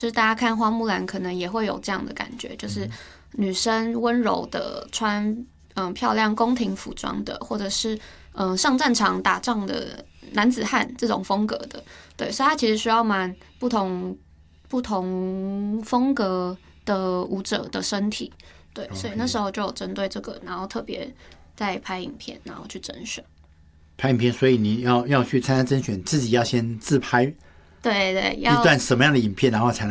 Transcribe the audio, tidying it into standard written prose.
就是大家看花木兰可能也会有这样的感觉，就是女生温柔的穿漂亮宫廷服装的，或者是上战场打仗的男子汉这种风格的，对，所以它其实需要蛮不同风格的舞者的身体，对，所以那时候就有针对这个，然后特别在拍影片，然后去甄选。 拍影片，所以你要去参加甄选，自己要先自拍对对， 一段什么样的影片，然后才能